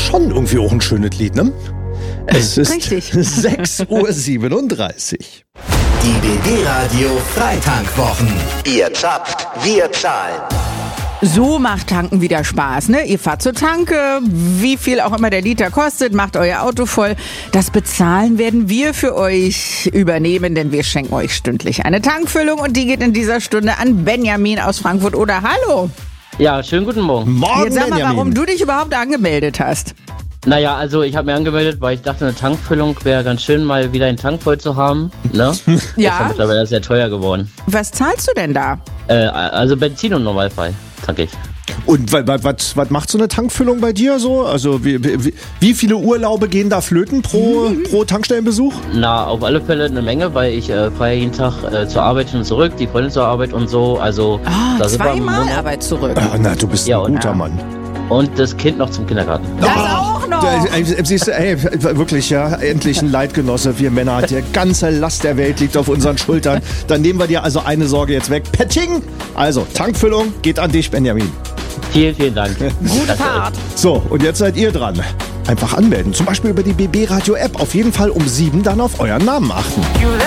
schon irgendwie auch ein schönes Lied, ne? Es ist Richtig. 6:37 Uhr. Die BB-Radio Freitankwwochen. Ihr zapft, wir zahlen. So macht Tanken wieder Spaß, ne? Ihr fahrt zur Tanke, wie viel auch immer der Liter kostet, macht euer Auto voll. Das Bezahlen werden wir für euch übernehmen, denn wir schenken euch stündlich eine Tankfüllung und die geht in dieser Stunde an Benjamin aus Frankfurt. Oder hallo? Ja, schönen guten Morgen. Morgen, Jetzt sag mal, Benjamin. warum du dich überhaupt angemeldet hast. Naja, also ich habe mir angemeldet, weil ich dachte, eine Tankfüllung wäre ganz schön, mal wieder einen Tank voll zu haben. Ne? Ja. Ist ja mittlerweile sehr teuer geworden. Was zahlst du denn da? Also Benzin und Normalfall tanke ich. Und was macht so eine Tankfüllung bei dir so? Also wie viele Urlaube gehen da flöten pro Tankstellenbesuch? Na, auf alle Fälle eine Menge, weil ich fahre jeden Tag zur Arbeit und zurück, die Freundin zur Arbeit und so. Also da sind wir im Zweimal Monat. Arbeit zurück. Na, du bist Ja, ein und- guter Mann. Und das Kind noch zum Kindergarten. Das auch noch. Siehst du, ey, wirklich, ja, endlich ein Leitgenosse, wir Männer, die ganze Last der Welt liegt auf unseren Schultern. Dann nehmen wir dir also eine Sorge jetzt weg. Petting! Also, Tankfüllung geht an dich, Benjamin. Vielen, vielen Dank. Gute Fahrt. So, und jetzt seid ihr dran. Einfach anmelden, zum Beispiel über die BB Radio App. Auf jeden Fall um 7 dann auf euren Namen achten. You